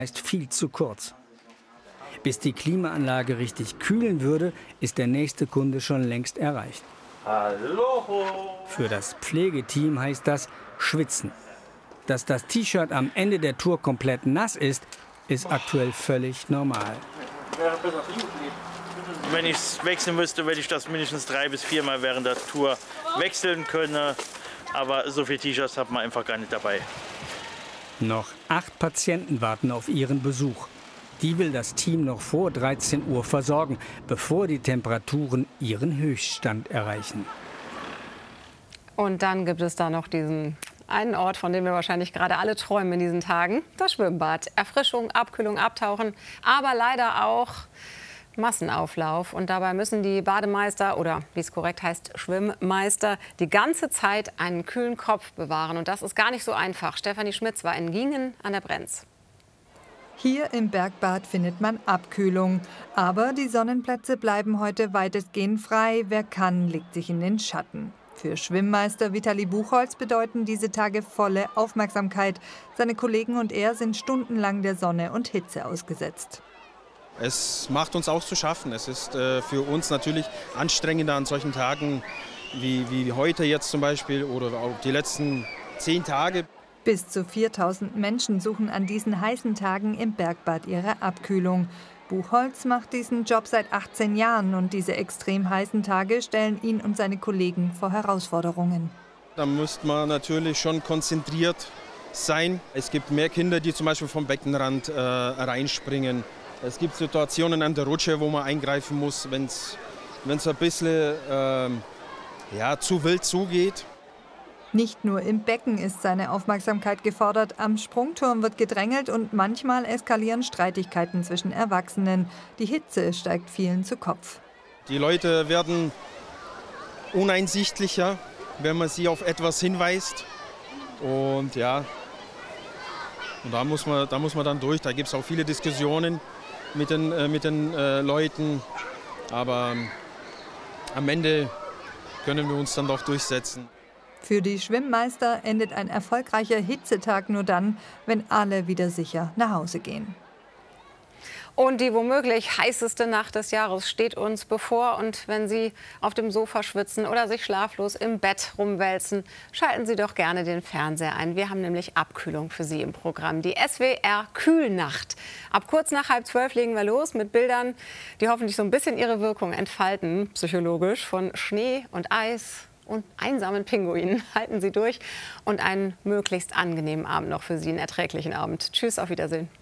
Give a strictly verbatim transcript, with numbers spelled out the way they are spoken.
ist viel zu kurz. Bis die Klimaanlage richtig kühlen würde, ist der nächste Kunde schon längst erreicht. Hallo! Für das Pflegeteam heißt das schwitzen. Dass das T-Shirt am Ende der Tour komplett nass ist, ist aktuell völlig normal. Wenn ich es wechseln müsste, würde ich das mindestens drei bis viermal während der Tour wechseln können. Aber so viele T-Shirts hat man einfach gar nicht dabei. Noch acht Patienten warten auf ihren Besuch. Die will das Team noch vor dreizehn Uhr versorgen, bevor die Temperaturen ihren Höchststand erreichen. Und dann gibt es da noch diesen einen Ort, von dem wir wahrscheinlich gerade alle träumen in diesen Tagen. Das Schwimmbad. Erfrischung, Abkühlung, Abtauchen, aber leider auch Massenauflauf. Und dabei müssen die Bademeister oder, wie es korrekt heißt, Schwimmmeister, die ganze Zeit einen kühlen Kopf bewahren. Und das ist gar nicht so einfach. Stefanie Schmitz war in Giengen an der Brenz. Hier im Bergbad findet man Abkühlung. Aber die Sonnenplätze bleiben heute weitestgehend frei. Wer kann, legt sich in den Schatten. Für Schwimmmeister Vitali Buchholz bedeuten diese Tage volle Aufmerksamkeit. Seine Kollegen und er sind stundenlang der Sonne und Hitze ausgesetzt. Es macht uns auch zu schaffen. Es ist äh, für uns natürlich anstrengender an solchen Tagen wie, wie heute jetzt zum Beispiel oder auch die letzten zehn Tage. Bis zu viertausend Menschen suchen an diesen heißen Tagen im Bergbad ihre Abkühlung. Buchholz macht diesen Job seit achtzehn Jahren und diese extrem heißen Tage stellen ihn und seine Kollegen vor Herausforderungen. Da müsste man natürlich schon konzentriert sein. Es gibt mehr Kinder, die zum Beispiel vom Beckenrand äh, reinspringen. Es gibt Situationen an der Rutsche, wo man eingreifen muss, wenn es ein bisschen äh, ja, zu wild zugeht. Nicht nur im Becken ist seine Aufmerksamkeit gefordert. Am Sprungturm wird gedrängelt und manchmal eskalieren Streitigkeiten zwischen Erwachsenen. Die Hitze steigt vielen zu Kopf. Die Leute werden uneinsichtlicher, wenn man sie auf etwas hinweist. Und ja, und da muss man, da muss man dann durch. Da gibt es auch viele Diskussionen mit den, äh, mit den äh, Leuten. Aber ähm, am Ende können wir uns dann doch durchsetzen. Für die Schwimmmeister endet ein erfolgreicher Hitzetag nur dann, wenn alle wieder sicher nach Hause gehen. Und die womöglich heißeste Nacht des Jahres steht uns bevor. Und wenn Sie auf dem Sofa schwitzen oder sich schlaflos im Bett rumwälzen, schalten Sie doch gerne den Fernseher ein. Wir haben nämlich Abkühlung für Sie im Programm. Die S W R Kühlnacht. Ab kurz nach halb zwölf legen wir los mit Bildern, die hoffentlich so ein bisschen ihre Wirkung entfalten, psychologisch, von Schnee und Eis und einsamen Pinguinen. Halten Sie durch und einen möglichst angenehmen Abend noch für Sie, einen erträglichen Abend. Tschüss, auf Wiedersehen.